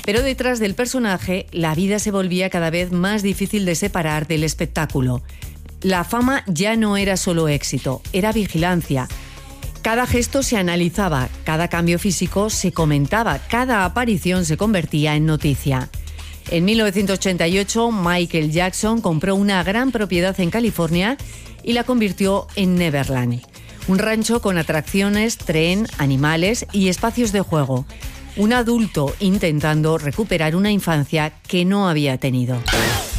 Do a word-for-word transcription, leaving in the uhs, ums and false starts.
Pero detrás del personaje, la vida se volvía cada vez más difícil de separar del espectáculo. La fama ya no era solo éxito, era vigilancia. Cada gesto se analizaba, cada cambio físico se comentaba, cada aparición se convertía en noticia. En mil novecientos ochenta y ocho, Michael Jackson compró una gran propiedad en California y la convirtió en Neverland. Un rancho con atracciones, tren, animales y espacios de juego. Un adulto intentando recuperar una infancia que no había tenido.